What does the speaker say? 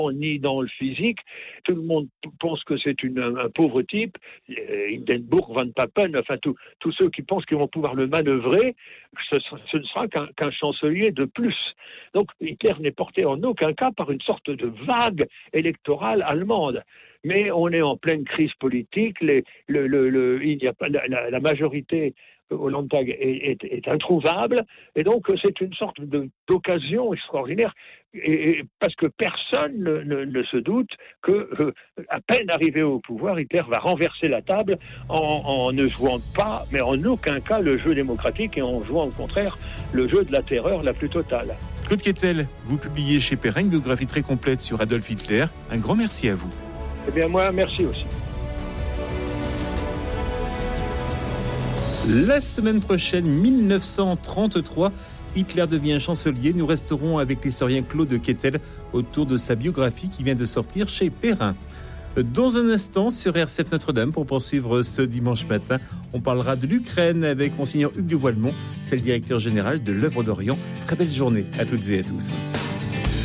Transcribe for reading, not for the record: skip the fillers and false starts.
ni dans le physique. Tout le monde pense que c'est un pauvre type. Hindenburg, Van Papen, enfin tous ceux qui pensent qu'ils vont pouvoir le manœuvrer, ce ne sera qu'un chancelier de plus. Donc Hitler n'est porté en aucun cas par une sorte de vague électorale allemande. Mais on est en pleine crise politique. Il n'y a pas la majorité au Landtag est introuvable, et donc c'est une sorte d'occasion extraordinaire, et parce que personne ne se doute que, à peine arrivé au pouvoir, Hitler va renverser la table en ne jouant pas, mais en aucun cas, le jeu démocratique, et en jouant au contraire le jeu de la terreur la plus totale. Claude Quettel, vous publiez chez Perrin une biographie très complète sur Adolf Hitler. Un grand merci à vous. Eh bien moi, merci aussi. La semaine prochaine, 1933, Hitler devient chancelier. Nous resterons avec l'historien Claude Quettel autour de sa biographie qui vient de sortir chez Perrin. Dans un instant, sur RCF Notre-Dame, pour poursuivre ce dimanche matin, on parlera de l'Ukraine avec Monseigneur Hugues de Voilemont, c'est le directeur général de l'Œuvre d'Orient. Très belle journée à toutes et à tous.